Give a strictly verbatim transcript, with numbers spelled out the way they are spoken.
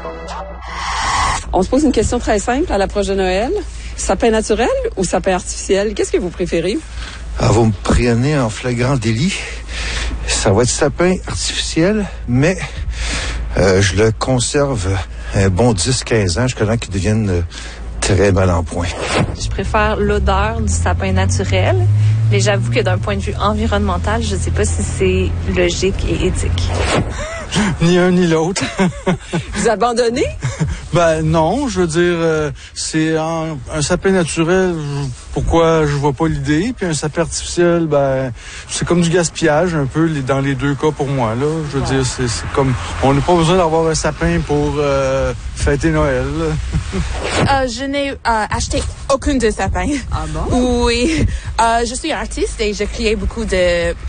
On se pose une question très simple à l'approche de Noël. Sapin naturel ou sapin artificiel? Qu'est-ce que vous préférez? Ah, vous me prenez en flagrant délit. Ça va être sapin artificiel, mais euh, je le conserve un bon dix à quinze ans jusqu'à temps qu'il devienne euh, très mal en point. Je préfère l'odeur du sapin naturel, mais j'avoue que d'un point de vue environnemental, je ne sais pas si c'est logique et éthique. Ni un ni l'autre. Vous abandonnez? Ben non, je veux dire, euh, c'est un, un sapin naturel, pourquoi je vois pas l'idée, puis un sapin artificiel, ben c'est comme du gaspillage un peu les, dans les deux cas pour moi là. Je veux ouais. dire, c'est, c'est comme, on n'a pas besoin d'avoir un sapin pour euh, fêter Noël. euh, je n'ai euh, acheté aucun de sapins. Ah bon? Oui, euh, je suis artiste et j'ai créé beaucoup de